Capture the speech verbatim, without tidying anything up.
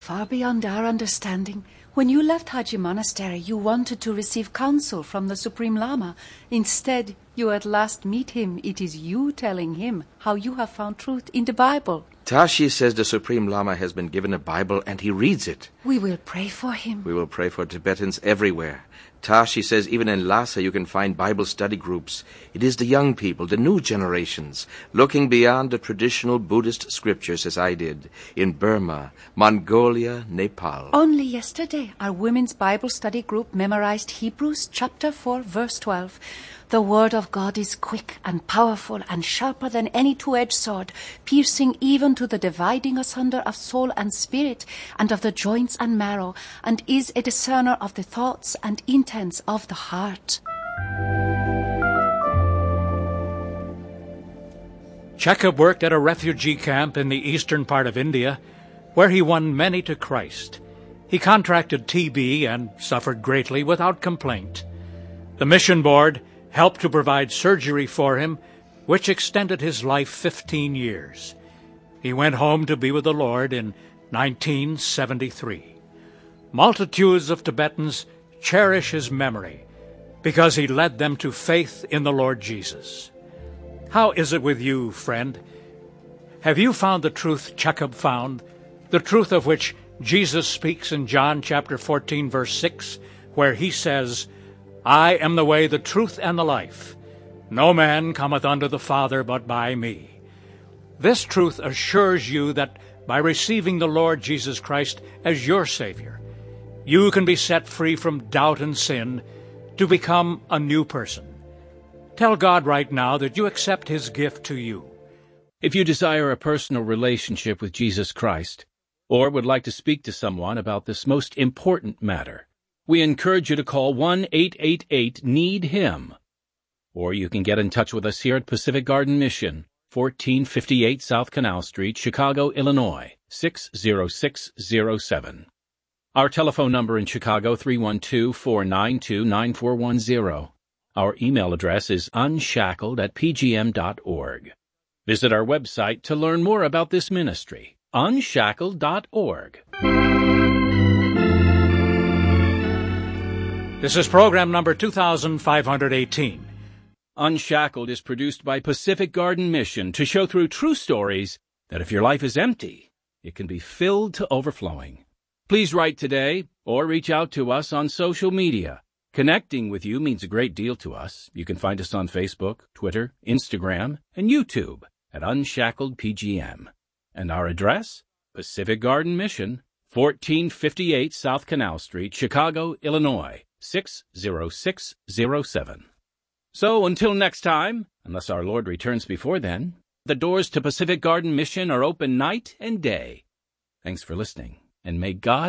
Far beyond our understanding. When you left Haji Monastery, you wanted to receive counsel from the Supreme Lama. Instead, you at last meet him. It is you telling him how you have found truth in the Bible. Tashi says the Supreme Lama has been given a Bible and he reads it. We will pray for him. We will pray for Tibetans everywhere. Tashi says even in Lhasa you can find Bible study groups. It is the young people, the new generations, looking beyond the traditional Buddhist scriptures as I did in Burma, Mongolia, Nepal. Only yesterday, our women's Bible study group memorized Hebrews chapter four, verse twelve. The word of God is quick and powerful and sharper than any two-edged sword, piercing even to the dividing asunder of soul and spirit and of the joints and marrow, and is a discerner of the thoughts and intents of the heart. Jacob worked at a refugee camp in the eastern part of India, where he won many to Christ. He contracted T B and suffered greatly without complaint. The mission board helped to provide surgery for him, which extended his life fifteen years. He went home to be with the Lord in nineteen seventy-three. Multitudes of Tibetans cherish his memory because he led them to faith in the Lord Jesus. How is it with you, friend? Have you found the truth Jacob found, the truth of which Jesus speaks in John chapter fourteen, verse six, where he says, I am the way, the truth, and the life. No man cometh unto the Father but by me. This truth assures you that by receiving the Lord Jesus Christ as your Savior, you can be set free from doubt and sin to become a new person. Tell God right now that you accept His gift to you. If you desire a personal relationship with Jesus Christ, or would like to speak to someone about this most important matter, we encourage you to call one eight eight eight need him. Or you can get in touch with us here at Pacific Garden Mission, fourteen fifty-eight South Canal Street, Chicago, Illinois, six zero six zero seven. Our telephone number in Chicago, three one two, four nine two, nine four one zero. Our email address is unshackled at p g m dot org. Visit our website to learn more about this ministry, unshackled dot org. This is program number two thousand five hundred eighteen. Unshackled is produced by Pacific Garden Mission to show through true stories that if your life is empty, it can be filled to overflowing. Please write today or reach out to us on social media. Connecting with you means a great deal to us. You can find us on Facebook, Twitter, Instagram, and YouTube at Unshackled P G M. And our address? Pacific Garden Mission, fourteen fifty-eight South Canal Street, Chicago, Illinois, six zero six zero seven. So until next time, unless our Lord returns before then, the doors to Pacific Garden Mission are open night and day. Thanks for listening, and may God